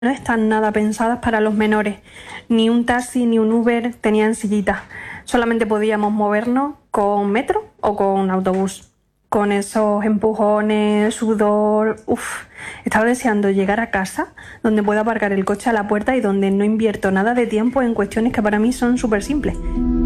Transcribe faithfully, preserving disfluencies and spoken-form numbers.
no están nada pensadas para los menores. Ni un taxi ni un Uber tenían sillitas. Solamente podíamos movernos con metro o con autobús. Con esos empujones, sudor... Uf, estaba deseando llegar a casa donde pueda aparcar el coche a la puerta y donde no invierto nada de tiempo en cuestiones que para mí son súper simples.